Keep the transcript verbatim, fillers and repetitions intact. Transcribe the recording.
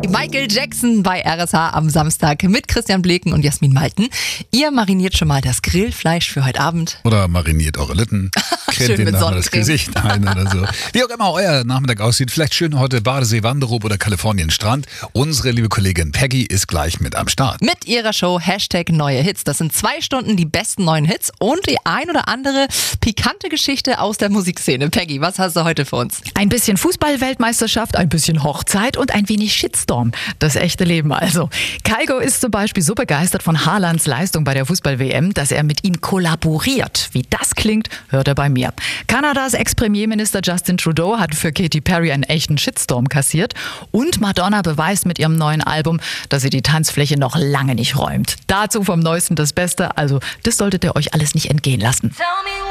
Michael Jackson bei R S H am Samstag mit Christian Bleken und Jasmin Malten. Ihr mariniert schon mal das Grillfleisch für heute Abend. Oder mariniert eure Lippen, cremt den nachher das Gesicht ein oder so. Wie auch immer euer Nachmittag aussieht, vielleicht schön heute Badesee, Wanderung oder Kalifornien Strand. Unsere liebe Kollegin Peggy ist gleich mit am Start. Mit ihrer Show Hashtag Neue Hits. Das sind zwei Stunden die besten neuen Hits und die ein oder andere pikante Geschichte aus der Musikszene. Peggy, was hast du heute für uns? Ein bisschen Fußball-Weltmeisterschaft, ein bisschen Hochzeit und ein wenig Shitstorm. Das echte Leben also. Kygo ist zum Beispiel so begeistert von Haalands Leistung bei der Fußball-W M, dass er mit ihm kollaboriert. Wie das klingt, hört er bei mir. Kanadas Ex-Premierminister Justin Trudeau hat für Katy Perry einen echten Shitstorm kassiert. Und Madonna beweist mit ihrem neuen Album, dass sie die Tanzfläche noch lange nicht räumt. Dazu vom Neuesten das Beste, also das solltet ihr euch alles nicht entgehen lassen.